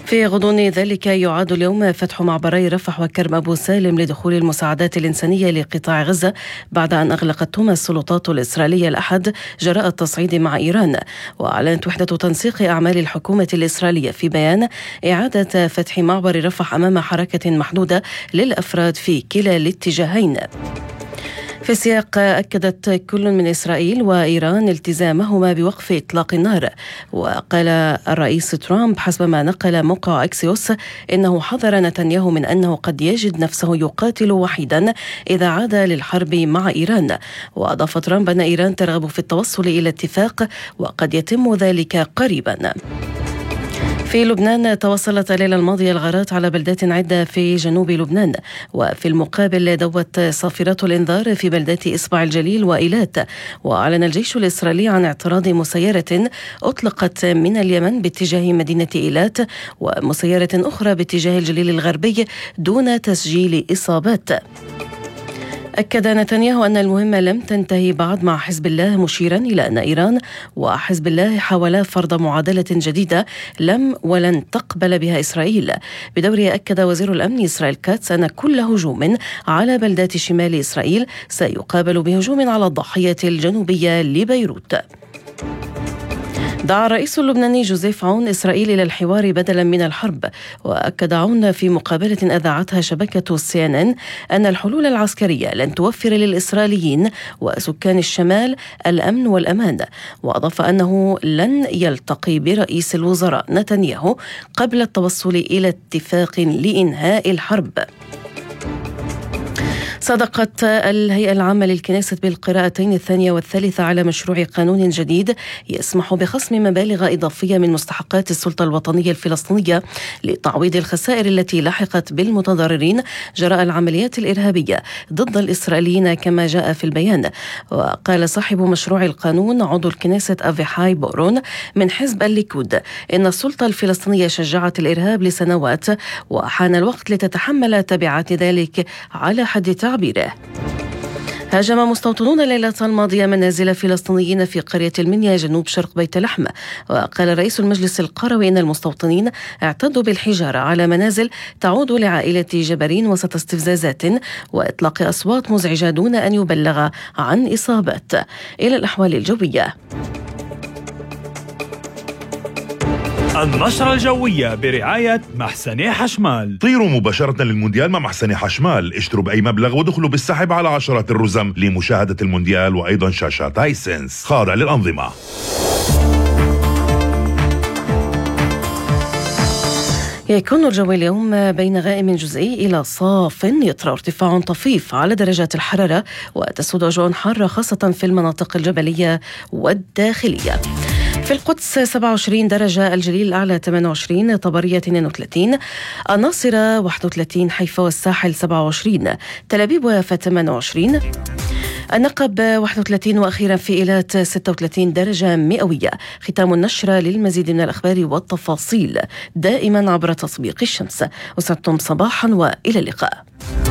في غضون ذلك يعاد اليوم فتح معبري رفح وكرم أبو سالم لدخول المساعدات الإنسانية لقطاع غزة بعد أن أغلقتهما السلطات الإسرائيلية الأحد جراء التصعيد مع إيران. وأعلنت وحدة تنسيق أعمال الحكومة الإسرائيلية في بيان إعادة فتح معبر رفح أمام حركة محدودة للأفراد في كلا الاتجاهين. في السياق أكدت كل من إسرائيل وإيران التزامهما بوقف إطلاق النار. وقال الرئيس ترامب حسب ما نقل موقع أكسيوس إنه حذر نتنياهو من أنه قد يجد نفسه يقاتل وحيدا إذا عاد للحرب مع إيران. وأضاف ترامب أن إيران ترغب في التوصل إلى اتفاق وقد يتم ذلك قريبا. في لبنان تواصلت الليلة الماضية الغارات على بلدات عدة في جنوب لبنان. وفي المقابل دوت صافرات الإنذار في بلدات إصبع الجليل وإيلات. وأعلن الجيش الإسرائيلي عن اعتراض مسيرة أطلقت من اليمن باتجاه مدينة إيلات ومسيرة أخرى باتجاه الجليل الغربي دون تسجيل إصابات. أكد نتنياهو أن المهمة لم تنتهي بعد مع حزب الله، مشيرا إلى أن إيران وحزب الله حاولا فرض معادلة جديدة لم ولن تقبل بها إسرائيل. بدوره أكد وزير الأمن إسرائيل كاتس أن كل هجوم على بلدات شمال إسرائيل سيقابل بهجوم على الضاحية الجنوبية لبيروت. دعا الرئيس اللبناني جوزيف عون إسرائيل إلى الحوار بدلا من الحرب. وأكد عون في مقابلة أذاعتها شبكة CNN أن الحلول العسكرية لن توفر للإسرائيليين وسكان الشمال الأمن والأمان. وأضاف أنه لن يلتقي برئيس الوزراء نتنياهو قبل التوصل إلى اتفاق لإنهاء الحرب. صدقت الهيئة العامة للكنيسة بالقراءتين الثانية والثالثة على مشروع قانون جديد يسمح بخصم مبالغ إضافية من مستحقات السلطة الوطنية الفلسطينية لتعويض الخسائر التي لحقت بالمتضررين جراء العمليات الإرهابية ضد الإسرائيليين كما جاء في البيان. وقال صاحب مشروع القانون عضو الكنيسة أفيحاي بورون من حزب الليكود إن السلطة الفلسطينية شجعت الإرهاب لسنوات وحان الوقت لتتحمل تبعات ذلك على حد تعبيره. هاجم مستوطنون الليلة الماضية منازل فلسطينيين في قرية المنيا جنوب شرق بيت لحم. وقال رئيس المجلس القروي إن المستوطنين اعتدوا بالحجارة على منازل تعود لعائلة جبرين وسط استفزازات وإطلاق أصوات مزعجة دون أن يبلغ عن إصابات. إلى الأحوال الجوية. النشرة الجوية برعاية محسن حشمال. طيروا مباشرة للمونديال مع محسن حشمال، اشتروا بأي مبلغ ودخلوا بالسحب على عشرات الرزم لمشاهدة المونديال وأيضا شاشات هايسنس خاضع للأنظمة. يكون الجو اليوم بين غائم جزئي إلى صاف، يطرأ ارتفاع طفيف على درجات الحرارة وتسود أجواء حارة خاصة في المناطق الجبلية والداخلية. في القدس 27 درجة، الجليل الأعلى 28، طبرية 32، الناصرة 31، حيفا والساحل 27، تل أبيب ويافا 28، النقب 31، وأخيرا في إيلات 36 درجة مئوية. ختام النشرة. للمزيد من الأخبار والتفاصيل دائما عبر تطبيق الشمس. أسعدتم صباحا وإلى اللقاء.